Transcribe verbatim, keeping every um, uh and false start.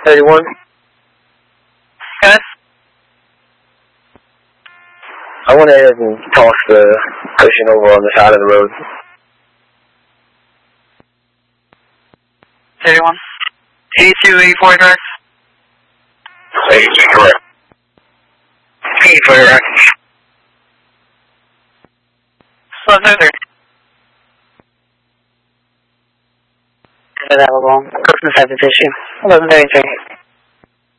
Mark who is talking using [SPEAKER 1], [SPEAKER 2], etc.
[SPEAKER 1] thirty-one.
[SPEAKER 2] Yes.
[SPEAKER 1] I went ahead and tossed the cushion over on the side of the road.
[SPEAKER 2] thirty-one. eighty-two, eighty-four, correct?
[SPEAKER 1] eighty-two, correct. eighty-four, correct.
[SPEAKER 2] eleven thirty.
[SPEAKER 3] Available. Customer service issue. eleven thirty-three.